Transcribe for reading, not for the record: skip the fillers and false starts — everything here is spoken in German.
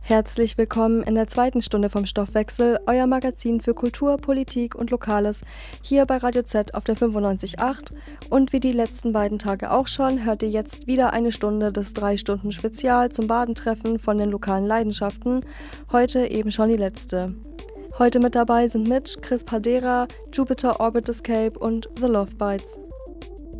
Herzlich willkommen in der zweiten Stunde vom Stoffwechsel, euer Magazin für Kultur, Politik und Lokales, hier bei Radio Z auf der 95.8. Und wie die letzten beiden Tage auch schon, hört ihr jetzt wieder eine Stunde des 3-Stunden-Spezial zum Badentreffen von den lokalen Leidenschaften, heute eben schon die letzte. Heute mit dabei sind Mitch, Chris Padera, Jupiter Orbit Escape und The Love Bites.